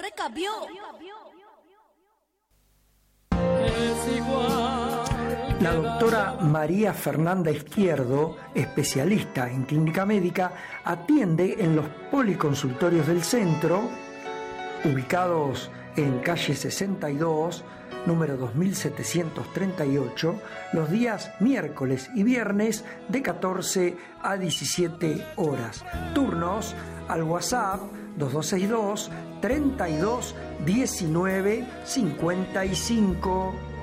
recambió. La doctora María Fernanda Izquierdo, especialista en clínica médica, atiende en los policonsultorios del centro, ubicados en calle 62, número 2738, los días miércoles y viernes de 14 a 17 horas. Turnos al WhatsApp 2262 32 19 55.